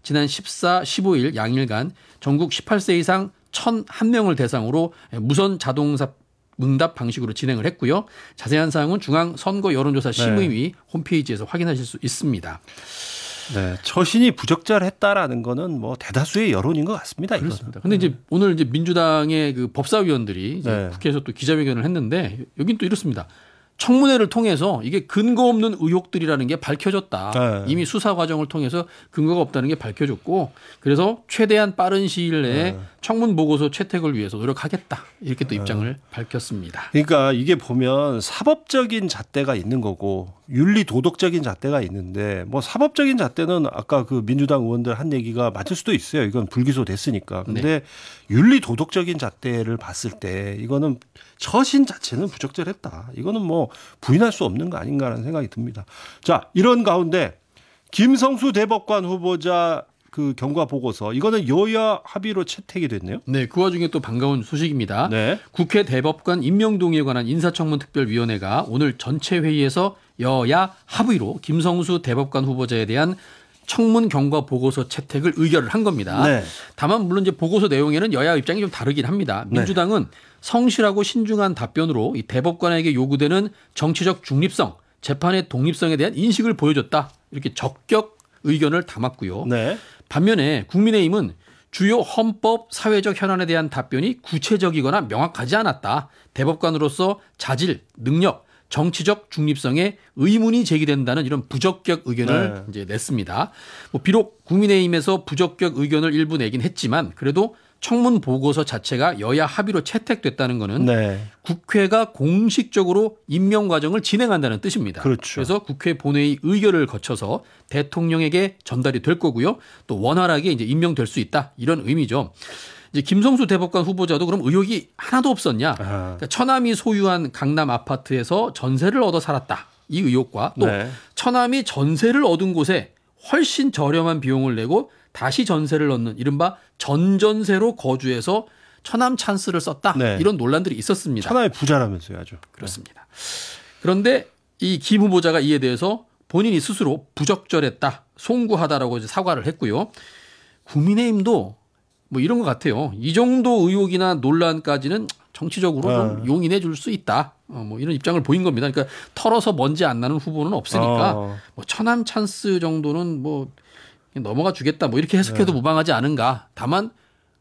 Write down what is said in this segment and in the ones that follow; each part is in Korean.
지난 14, 15일 양일간 전국 18세 이상 1,001명을 대상으로 무선 자동사 응답 방식으로 진행을 했고요. 자세한 사항은 중앙선거여론조사 심의위 홈페이지에서 확인하실 수 있습니다. 네, 처신이 부적절했다라는 거는 뭐 대다수의 여론인 것 같습니다. 그렇습니다. 그런데 이제 오늘 이제 민주당의 그 법사위원들이 이제 국회에서 또 기자회견을 했는데 여긴 또 이렇습니다. 청문회를 통해서 이게 근거 없는 의혹들이라는 게 밝혀졌다. 이미 수사 과정을 통해서 근거가 없다는 게 밝혀졌고 그래서 최대한 빠른 시일 내에 청문 보고서 채택을 위해서 노력하겠다. 이렇게 또 입장을 밝혔습니다. 그러니까 이게 보면 사법적인 잣대가 있는 거고 윤리 도덕적인 잣대가 있는데 뭐 사법적인 잣대는 아까 그 민주당 의원들 한 얘기가 맞을 수도 있어요. 이건 불기소 됐으니까. 근데 윤리 도덕적인 잣대를 봤을 때 이거는 처신 자체는 부적절했다. 이거는 뭐 부인할 수 없는 거 아닌가라는 생각이 듭니다. 자, 이런 가운데 김성수 대법관 후보자 그 경과 보고서 이거는 여야 합의로 채택이 됐네요. 네, 그 와중에 또 반가운 소식입니다. 네. 국회 대법관 임명동의에 관한 인사청문특별위원회가 오늘 전체 회의에서 여야 합의로 김성수 대법관 후보자에 대한 청문 경과 보고서 채택을 의결을 한 겁니다. 네. 다만 물론 이제 보고서 내용에는 여야 입장이 좀 다르긴 합니다. 민주당은 성실하고 신중한 답변으로 이 대법관에게 요구되는 정치적 중립성, 재판의 독립성에 대한 인식을 보여줬다. 이렇게 적격 의견을 담았고요. 네. 반면에 국민의힘은 주요 헌법, 사회적 현안에 대한 답변이 구체적이거나 명확하지 않았다. 대법관으로서 자질, 능력, 정치적 중립성에 의문이 제기된다는 이런 부적격 의견을 이제 냈습니다. 뭐 비록 국민의힘에서 부적격 의견을 일부 내긴 했지만 그래도 청문 보고서 자체가 여야 합의로 채택됐다는 것은 국회가 공식적으로 임명 과정을 진행한다는 뜻입니다. 그렇죠. 그래서 국회 본회의 의결을 거쳐서 대통령에게 전달이 될 거고요. 또 원활하게 이제 임명될 수 있다. 이런 의미죠. 이제 김성수 대법관 후보자도 그럼 의혹이 하나도 없었냐? 그러니까 처남이 소유한 강남 아파트에서 전세를 얻어 살았다. 이 의혹과 또 처남이 전세를 얻은 곳에 훨씬 저렴한 비용을 내고 다시 전세를 얻는 이른바 전전세로 거주해서 처남 찬스를 썼다. 이런 논란들이 있었습니다. 처남이 부자라면서요, 아주. 그렇습니다. 그런데 이 김 후보자가 이에 대해서 본인이 스스로 부적절했다, 송구하다라고 이제 사과를 했고요. 국민의힘도 뭐 이런 것 같아요. 이 정도 의혹이나 논란까지는 정치적으로 좀 용인해 줄 수 있다. 뭐 이런 입장을 보인 겁니다. 그러니까 털어서 먼지 안 나는 후보는 없으니까 뭐 처남 찬스 정도는 뭐 넘어가 주겠다. 뭐 이렇게 해석해도 무방하지 않은가. 다만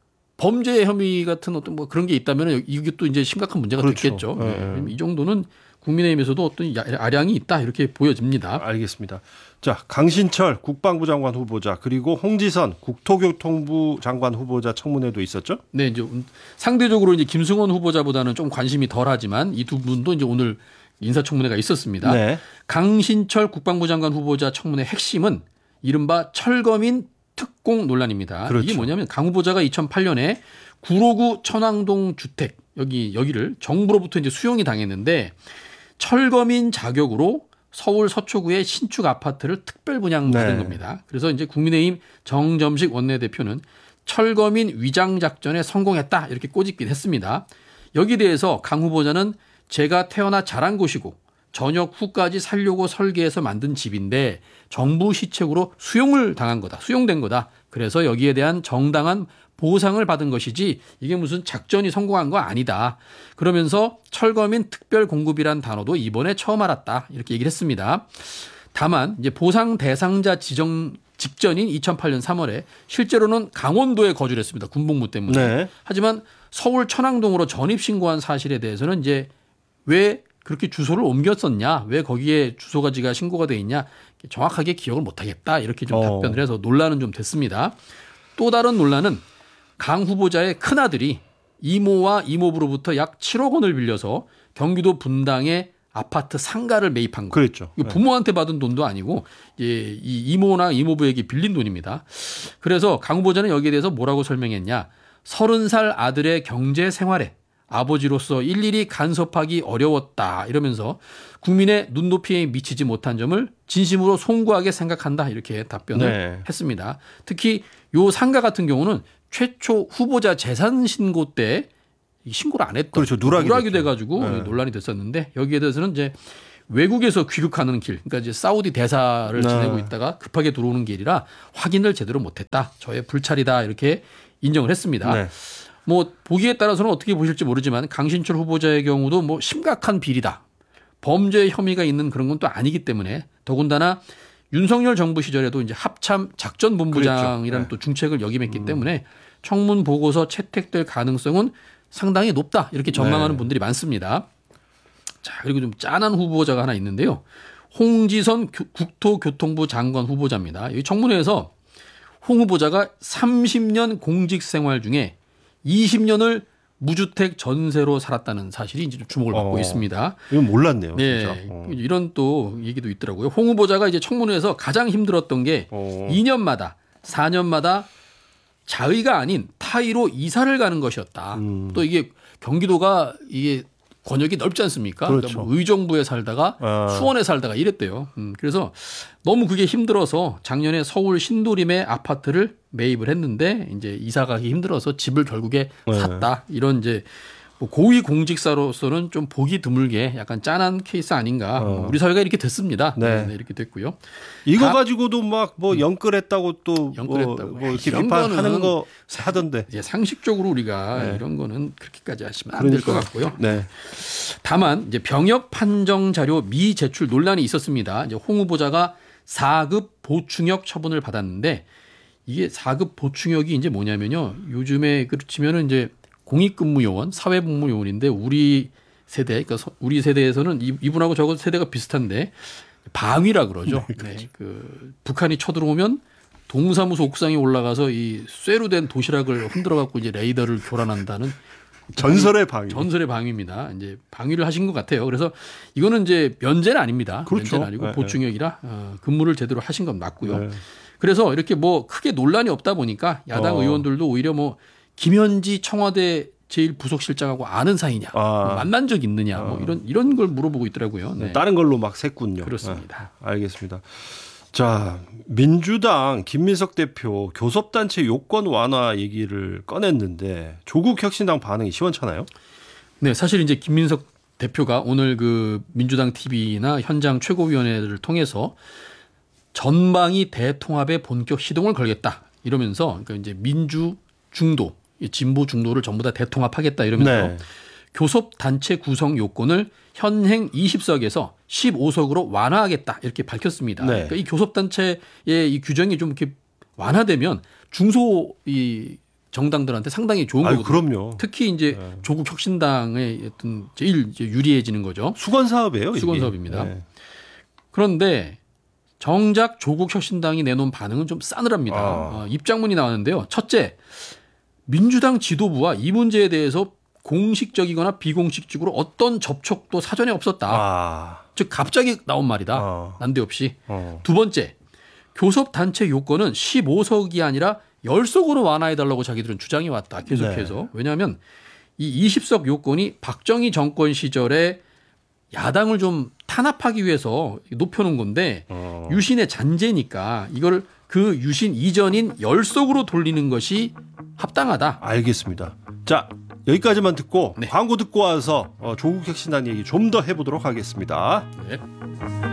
범죄 혐의 같은 어떤 뭐 그런 게 있다면 이게 또 이제 심각한 문제가 됐겠죠. 이 정도는 국민의힘에서도 어떤 아량이 있다 이렇게 보여집니다. 알겠습니다. 자, 강신철 국방부 장관 후보자 그리고 홍지선 국토교통부 장관 후보자 청문회도 있었죠? 네, 이제 상대적으로 이제 김승원 후보자보다는 좀 관심이 덜하지만 이 두 분도 이제 오늘 인사청문회가 있었습니다. 강신철 국방부 장관 후보자 청문회 핵심은 이른바 철거민 특공 논란입니다. 이게 뭐냐면 강 후보자가 2008년에 구로구 천왕동 주택 여기를 정부로부터 이제 수용이 당했는데 철거민 자격으로 서울 서초구의 신축 아파트를 특별 분양받은 겁니다. 그래서 이제 국민의힘 정점식 원내대표는 철거민 위장 작전에 성공했다 이렇게 꼬집긴 했습니다. 여기에 대해서 강 후보자는 제가 태어나 자란 곳이고 전역 후까지 살려고 설계해서 만든 집인데 정부 시책으로 수용을 당한 거다. 수용된 거다. 그래서 여기에 대한 정당한 보상을 받은 것이지 이게 무슨 작전이 성공한 거 아니다. 그러면서 철거민 특별 공급이란 단어도 이번에 처음 알았다. 이렇게 얘기를 했습니다. 다만 이제 보상 대상자 지정 직전인 2008년 3월에 실제로는 강원도에 거주를 했습니다. 군복무 때문에. 하지만 서울 천왕동으로 전입 신고한 사실에 대해서는 이제 왜 그렇게 주소를 옮겼었냐? 왜 거기에 주소가지가 신고가 돼 있냐? 정확하게 기억을 못하겠다. 이렇게 좀 답변을 해서 논란은 좀 됐습니다. 또 다른 논란은 강 후보자의 큰아들이 이모와 이모부로부터 약 7억 원을 빌려서 경기도 분당에 아파트 상가를 매입한 거. 그랬죠. 부모한테 받은 돈도 아니고 이 이모나 이모부에게 빌린 돈입니다. 그래서 강 후보자는 여기에 대해서 뭐라고 설명했냐. 30살 아들의 경제 생활에 아버지로서 일일이 간섭하기 어려웠다 이러면서 국민의 눈높이에 미치지 못한 점을 진심으로 송구하게 생각한다 이렇게 답변을 했습니다. 특히 요 상가 같은 경우는 최초 후보자 재산 신고 때 신고를 안 했던 누락이 돼가지고 논란이 됐었는데 여기에 대해서는 이제 외국에서 귀국하는 길, 그러니까 이제 사우디 대사를 네. 지내고 있다가 급하게 들어오는 길이라 확인을 제대로 못했다. 저의 불찰이다. 이렇게 인정을 했습니다. 네. 뭐 보기에 따라서는 어떻게 보실지 모르지만 강신철 후보자의 경우도 뭐 심각한 비리다. 범죄 혐의가 있는 그런 건 또 아니기 때문에 더군다나 윤석열 정부 시절에도 이제 합참 작전본부장이라는 네. 또 중책을 역임했기 때문에 청문 보고서 채택될 가능성은 상당히 높다. 이렇게 전망하는 네. 분들이 많습니다. 자, 그리고 좀 짠한 후보자가 하나 있는데요. 홍지선 국토교통부 장관 후보자입니다. 이 청문회에서 홍 후보자가 30년 공직 생활 중에 20년을 무주택 전세로 살았다는 사실이 이제 좀 주목을 받고 있습니다. 이건 몰랐네요. 네, 진짜. 이런 또 얘기도 있더라고요. 홍 후보자가 이제 청문회에서 가장 힘들었던 게 2년마다 4년마다 자의가 아닌 타의로 이사를 가는 것이었다. 또 이게 경기도가 이게 권역이 넓지 않습니까? 그렇죠. 그러니까 뭐 의정부에 살다가 수원에 살다가 이랬대요. 그래서 너무 그게 힘들어서 작년에 서울 신도림의 아파트를 매입을 했는데 이제 이사 가기 힘들어서 집을 결국에 샀다. 이런 이제 뭐 고위 공직사로서는 좀 보기 드물게 약간 짠한 케이스 아닌가. 우리 사회가 이렇게 됐습니다. 네. 네, 이렇게 됐고요. 이거 가지고도 막 뭐 영끌했다고 또 영끌했다고. 뭐 이렇게 이런 비판하는 거는 거 하던데. 이제 상식적으로 우리가 네. 이런 거는 그렇게까지 하시면 안 될 것 같고요. 네. 다만 이제 병역 판정 자료 미제출 논란이 있었습니다. 이제 홍 후보자가 4급 보충역 처분을 받았는데 이게 4급 보충역이 이제 뭐냐면요. 요즘에 그렇지면은 이제 공익근무요원, 사회복무요원인데 우리 세대, 그러니까 우리 세대에서는 이분하고 저거 세대가 비슷한데 방위라 그러죠. 네, 그렇죠. 네, 그 북한이 쳐들어오면 동사무소 옥상에 올라가서 이 쇠로 된 도시락을 흔들어 갖고 이제 레이더를 교란한다는 전설의 방위. 전설의 방위입니다. 이제 방위를 하신 것 같아요. 그래서 이거는 이제 면제는 아닙니다. 그렇죠. 면제는 아니고 네, 보충역이라 근무를 제대로 하신 건 맞고요. 네. 그래서 이렇게 뭐 크게 논란이 없다 보니까 야당 의원들도 오히려 뭐 김현지 청와대 제1부속실장하고 아는 사이냐, 만난 적 있느냐, 뭐 이런 걸 물어보고 있더라고요. 네. 다른 걸로 막 샜군요. 그렇습니다. 네, 알겠습니다. 자, 민주당 김민석 대표 교섭단체 요건 완화 얘기를 꺼냈는데 조국 혁신당 반응이 시원찮아요? 네, 사실 이제 김민석 대표가 오늘 그 민주당 TV나 현장 최고위원회를 통해서 전방위 대통합의 본격 시동을 걸겠다 이러면서 그러니까 이제 민주 중도, 진보 중도를 전부 다 대통합하겠다 이러면서 네. 교섭 단체 구성 요건을 현행 20석에서 15석으로 완화하겠다 이렇게 밝혔습니다. 네. 그러니까 이 교섭 단체의 이 규정이 좀 이렇게 완화되면 중소 이 정당들한테 상당히 좋은 거거든요. 그럼요. 특히 이제 조국 혁신당의 어떤 제일 이제 유리해지는 거죠. 수건 사업이에요. 이게. 수건 사업입니다. 네. 그런데 정작 조국 혁신당이 내놓은 반응은 좀 싸늘합니다. 입장문이 나왔는데요. 첫째, 민주당 지도부와 이 문제에 대해서 공식적이거나 비공식적으로 어떤 접촉도 사전에 없었다. 즉 갑자기 나온 말이다. 난데없이. 두 번째, 교섭 단체 요건은 15석이 아니라 10석으로 완화해달라고 자기들은 주장해 왔다. 계속해서. 네. 왜냐하면 이 20석 요건이 박정희 정권 시절에 야당을 좀 탄압하기 위해서 높여놓은 건데 유신의 잔재니까 이걸 그 유신 이전인 10석으로 돌리는 것이 합당하다. 알겠습니다. 자, 여기까지만 듣고 네. 광고 듣고 와서 조국 혁신당 얘기 좀 더 해보도록 하겠습니다. 네.